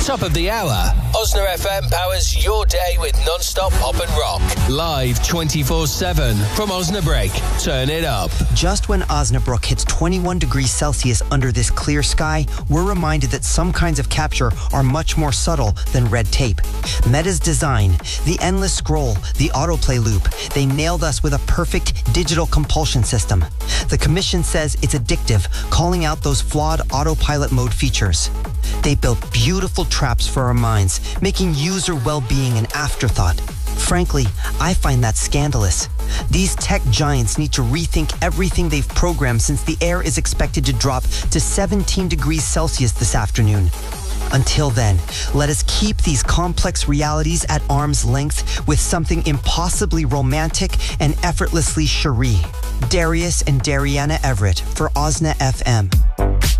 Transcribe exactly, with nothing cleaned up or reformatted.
top of the hour, Osna F M powers your day with non-stop pop and rock. Live twenty-four seven from Osnabrück. Turn it up. Just when Osnabrück hits twenty-one degrees Celsius under this clear sky, we're reminded that some kinds of capture are much more subtle than red tape. Meta's design, the endless scroll, the autoplay loop, they nailed us with a perfect digital compulsion system. The commission says it's addictive, calling out those flawed autopilot mode features. They built beautiful traps for our minds, making user well-being an afterthought. Frankly, I find that scandalous. These tech giants need to rethink everything they've programmed since the air is expected to drop to seventeen degrees Celsius this afternoon. Until then, let us keep these complex realities at arm's length with something impossibly romantic and effortlessly cherie. Darius and Dariana Everett for Osna F M.